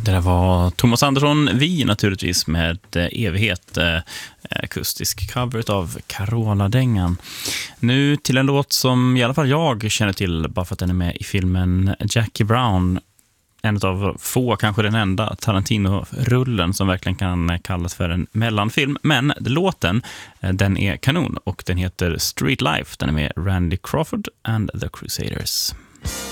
Det där var Thomas Andersson, vi naturligtvis med evighet, akustisk cover av Carola-dängan. Nu till en låt som i alla fall jag känner till bara för att den är med i filmen Jackie Brown. En av få, kanske den enda Tarantino-rullen som verkligen kan kallas för en mellanfilm. Men låten, den är kanon och den heter Street Life. Den är med Randy Crawford and the Crusaders.